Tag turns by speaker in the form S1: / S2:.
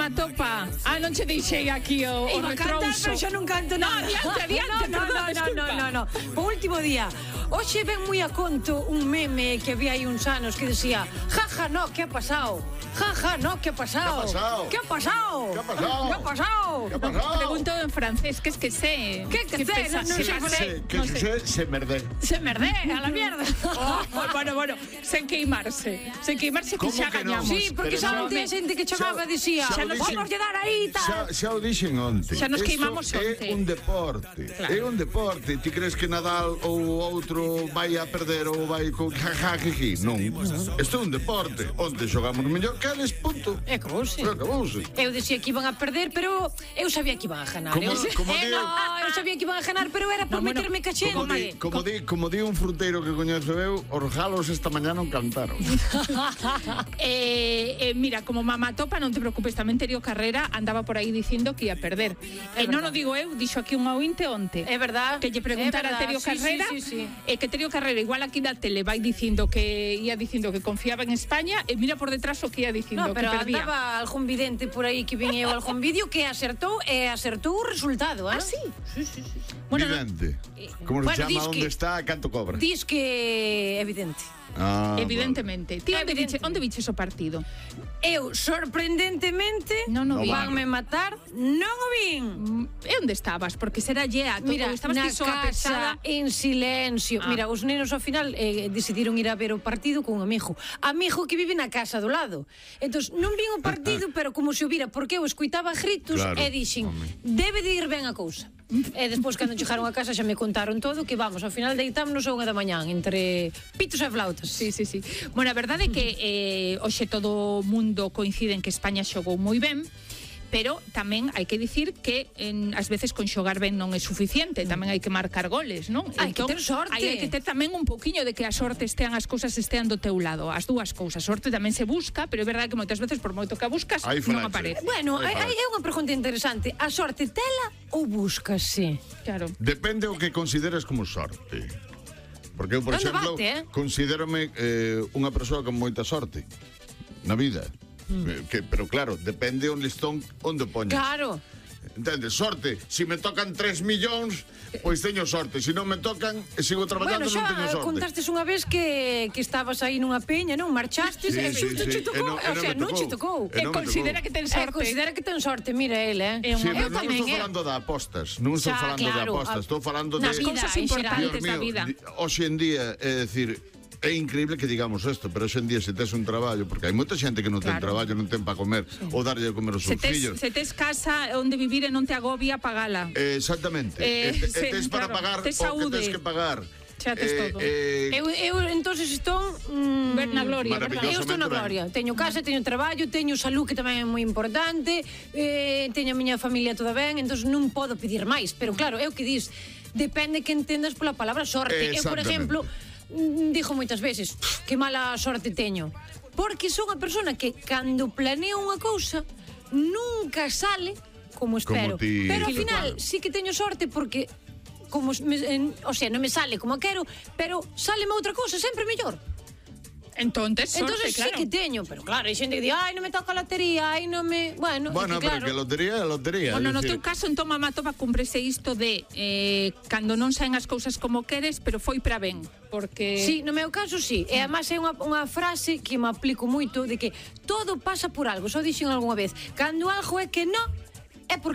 S1: mamá topa. Non che deixei aquí o retrouso.
S2: Pero xa non canto nada.
S1: Adiante,
S2: No. O último día. Hoxe ven moi a conto un meme que había aí uns anos que decía: jaja, no, ¿qué ha pasado? Jaja, no, ¿qué ha pasado?
S3: ¿Qué ha pasado?
S2: ¿Qué ha pasado?
S3: ¿Qué ha pasado?
S2: ¿Qué ha pasado?
S3: ¿Qué ha pasado?
S1: Pregunto en francés, ¿qué es que sé?
S2: ¿Qué que sé? Non sei.
S3: Se merdé.
S2: Se merdé, a la mierda.
S1: Bueno, sen queimarse que xa
S3: que non?
S1: gañamos.
S2: Sí, porque
S3: Pero
S2: xa non tiña xente que chamaba e dicía:
S3: xa o
S2: vamos
S3: dixen-
S2: lle dar aí, tal.
S3: Xa o dixen onte.
S1: Xa nos
S3: Isto
S1: queimamos onte.
S3: É un deporte.
S1: Claro.
S3: É un deporte. Ti crees que Nadal ou outro vai a perder ou vai con jajajiji? Non. Isto é un deporte. Onte xogamos mellor que eles, punto.
S2: E acabouse.
S3: Acabouse.
S2: Eu dicía que iban a perder, pero eu sabía que iban a ganar.
S3: Como
S2: Eu sabía que iban a ganar, pero era por meterme cachente.
S3: Como di un fruteiro que coñezo eu, os galos esta mañá non cantaron.
S1: Mira, como mamá topa, non te preocupes, tamén Terio Carrera andaba por aí dicindo que ia perder. Non o digo eu, dixo aquí un ointe onte.
S2: É verdad.
S1: Que lle preguntara a Terio Carrera, que Terio Carrera igual aquí da tele vai dicindo que confiaba en España, e mira por detrás o que ia dicindo,
S2: No, pero
S1: que perdía.
S2: andaba algún vidente por aí que viñeu algún vídeo que acertou o resultado, eh?
S1: Sí.
S3: Bueno, Vidente. Como se chama
S2: dis
S3: onde
S2: que-
S3: está, canto cobra.
S2: Dis que é evidente.
S1: Evidentemente. Ti onde viches o partido?
S2: Eu, sorprendentemente,
S1: Non o vi.
S2: vanme matar, non o vin.
S1: E onde estabas? Porque será llea todo.
S2: Mira,
S1: Estabas
S2: na
S1: ti soa pesada.
S2: casa, en silencio. Mira, os nenos ao final decidiron ir a ver o partido con un amigo que vive na casa do lado. Entón, non vin o partido, pero como se o vira, porque eu escuitaba gritos,
S3: Claro,
S2: e dixen, debe de ir ben a cousa. E despois, cando chegaron a casa, xa me contaron todo, que vamos, ao final deitámonos a 1 da mañán, entre pitos e flautas.
S1: Sí. Bueno, a verdade é que hoxe todo o mundo coincide en que España xogou moi ben, pero tamén hai que dicir que ás veces con xogar ben non é suficiente, tamén hai que marcar goles, non?
S2: Hai que ter sorte.
S1: Hai que ter tamén un pouquiño de que a sorte as cousas estean do teu lado, as dúas cousas. Sorte tamén se busca, pero é verdade que moitas veces por moito que a buscas
S3: Hai
S1: non
S3: falache.
S1: aparece.
S2: Bueno, é unha pregunta interesante. A sorte tela ou búscase?
S1: Claro.
S3: Depende o que consideres como sorte. Porque eu, por
S2: É un
S3: exemplo,
S2: debate,
S3: considérome unha persoa con moita sorte na vida. Pero claro, depende o listón onde o poñas.
S2: Claro.
S3: Entendes? Sorte, si me tocan 3 millóns, pois teño sorte. Si non me tocan, sigo traballando,
S2: Bueno, xa
S3: non teño sorte.
S2: contastes unha vez que estabas aí nunha peña, non? Marchastes e xusto che tocou. O sea, non che tocou.
S1: E considera que ten sorte.
S2: Considera que ten sorte, mira ele,
S1: É
S3: Sí,
S1: unha-
S3: pero non
S2: tamén,
S3: estou falando de apostas. Non estou
S2: Xa,
S3: falando de
S2: claro,
S3: apostas. Estou falando de...
S1: Nas cousas
S2: en xeral.
S1: importantes
S3: Dios
S1: da
S3: mío,
S1: vida.
S3: hoxe en día, é dicir, é increíble que digamos isto, pero hoxe en día se tes un traballo, porque hai moita xente que non ten
S1: Claro.
S3: traballo, non ten para comer, ou darlle a comer aos seus fillos.
S1: Se tes casa onde vivir e non te agobia, pagala.
S3: Exactamente.
S1: Sí,
S3: Tes para
S1: claro.
S3: pagar
S1: Tes
S3: o que
S1: saúde.
S3: tes que pagar.
S1: Xa tes todo.
S2: Eu entonces estou
S1: Ver na gloria, verdad?
S2: eu estou na gloria. Teño casa, teño traballo, teño salud, que tamén é moi importante, teño a miña familia toda ben, entonces non podo pedir máis, pero claro, é o que dis, depende que entendas pola palabra sorte. Eu, por
S3: Exactamente.
S2: exemplo, digo moitas veces, que mala sorte teño, porque son a persona que cando planeo unha cousa nunca sale como espero,
S3: ti-
S2: pero ao
S3: Claro.
S2: final sí que teño sorte porque como o sea, non me sale como quero, pero sáleme outra cousa sempre mellor.
S1: Entonces, sorte,
S2: Entonces
S1: claro.
S2: sí que teño, pero claro, hai xente que di, ai, non me toca a lotería, ai, non me... Bueno,
S3: Bueno,
S2: que
S3: pero
S2: claro.
S3: que lotería é lotería.
S1: Bueno, no
S3: é
S1: teu
S3: dicir,
S1: caso, entón, mamá topa cúmprese isto de cando non saen as cousas como queres, pero foi para ben, porque...
S2: Sí, no meu caso sí. E además é unha frase que me aplico moito de que todo pasa por algo. Só dixen algunha vez, cando algo é que non, é porque